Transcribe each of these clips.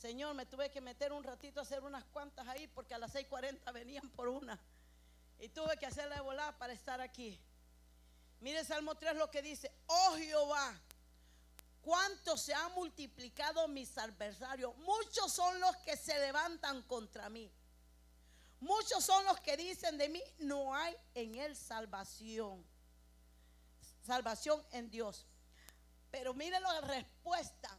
Señor, me tuve que meter un ratito a hacer unas cuantas ahí porque a las 6:40 venían por una y tuve que hacerla de volada para estar aquí. Mire Salmo 3 lo que dice: oh Jehová, cuánto se han multiplicado mis adversarios, muchos son los que se levantan contra mí, muchos son los que dicen de mí, no hay en él salvación en Dios. Pero miren la respuesta: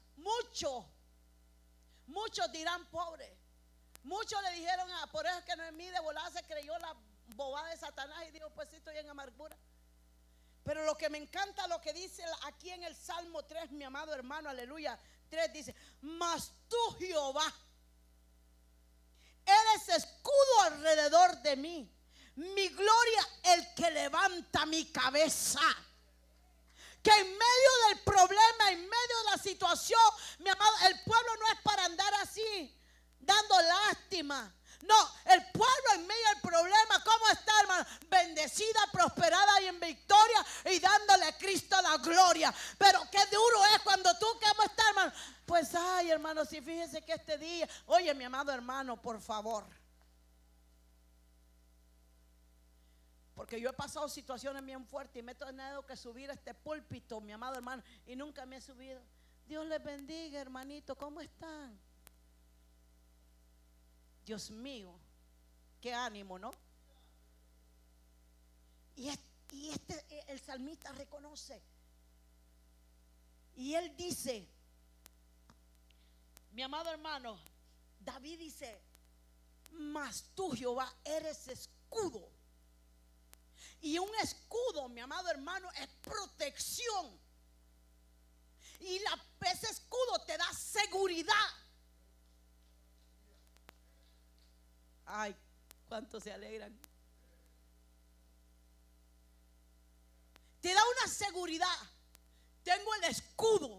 muchos dirán pobre. Muchos le dijeron, por eso es que Noemí de volada se creyó la bobada de Satanás y dijo, pues sí, estoy en amargura. Pero lo que me encanta, lo que dice aquí en el Salmo 3, mi amado hermano, aleluya, 3 dice: mas tú, Jehová, eres escudo alrededor de mí, mi gloria, el que levanta mi cabeza. Que en medio del problema, en medio de la situación, mi amado, el pueblo no es para andar así, dando lástima. No, el pueblo en medio del problema, ¿cómo está, hermano? Bendecida, prosperada y en victoria, y dándole a Cristo la gloria. Pero qué duro es cuando tú, ¿cómo está, hermano? Pues, ay, hermano, si fíjese que este día, oye, mi amado hermano, por favor. Porque yo he pasado situaciones bien fuertes y me he tenido que subir a este púlpito, mi amado hermano, y nunca me he subido. Dios les bendiga, hermanito, ¿cómo están? Dios mío, qué ánimo, ¿no? Y el salmista reconoce. Y él dice, mi amado hermano, David dice: mas tú, Jehová, eres escudo. Y un escudo, mi amado hermano, es protección. Y ese escudo te da seguridad. Ay, cuántos se alegran. Te da una seguridad. Tengo el escudo.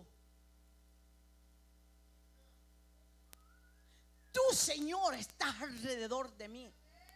Tú, Señor, estás alrededor de mí.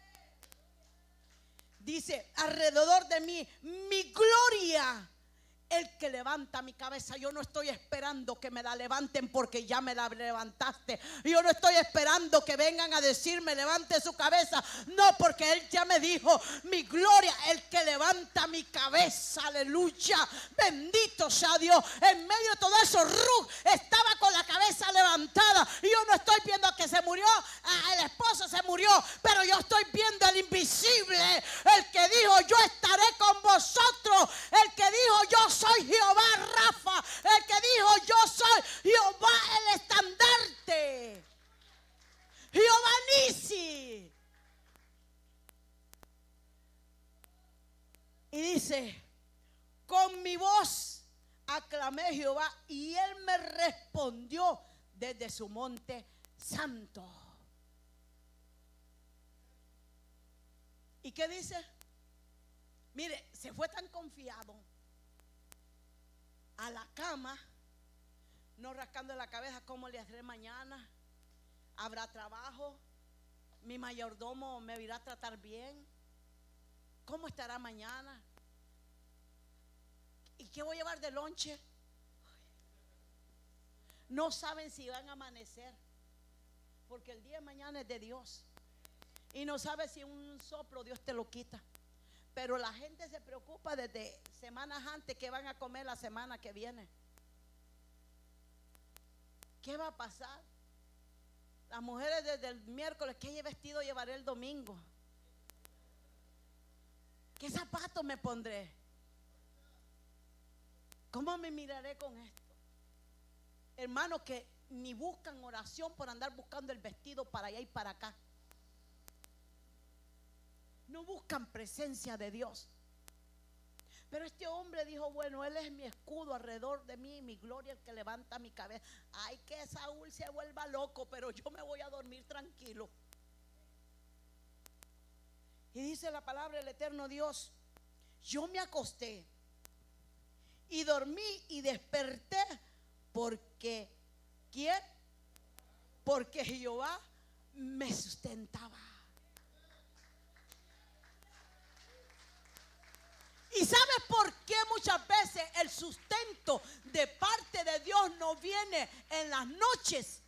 Dice: alrededor de mí, mi gloria, el que levanta mi cabeza. Yo no estoy esperando que me la levanten, porque ya me la levantaste. Yo no estoy esperando que vengan a decirme levante su cabeza. No, porque Él ya me dijo: mi gloria, el que levanta mi cabeza. Aleluya, bendito sea Dios. En medio de todo eso, Ruth estaba con la cabeza levantada. Y yo no estoy viendo que se murió, el esposo se murió, pero yo estoy viendo el invisible, el que dijo: yo estaré con vosotros, el que dijo: yo soy Jehová Rafa, el que dijo: yo soy Jehová el estandarte, Jehová Nisi. Y dice: con mi voz aclamé a Jehová, y Él me respondió desde su monte santo. ¿Y qué dice? Mire, se fue tan confiado a la cama, no rascando la cabeza: ¿cómo le haré mañana? ¿Habrá trabajo? ¿Mi mayordomo me irá a tratar bien? ¿Cómo estará mañana? ¿Y qué voy a llevar de lonche? No saben si van a amanecer, porque el día de mañana es de Dios. Y no sabe si un soplo Dios te lo quita. Pero la gente se preocupa desde semanas antes que van a comer la semana que viene. ¿Qué va a pasar? Las mujeres desde el miércoles: ¿qué vestido llevaré el domingo? ¿Qué zapatos me pondré? ¿Cómo me miraré con esto? Hermanos que ni buscan oración por andar buscando el vestido para allá y para acá. No buscan presencia de Dios. Pero este hombre dijo: bueno, Él es mi escudo alrededor de mí, mi gloria, el que levanta mi cabeza. Ay, que Saúl se vuelva loco, pero yo me voy a dormir tranquilo. Y dice la palabra del eterno Dios: yo me acosté y dormí y desperté, porque ¿quién? Porque Jehová me sustentaba. ¿Y sabes por qué muchas veces el sustento de parte de Dios no viene en las noches,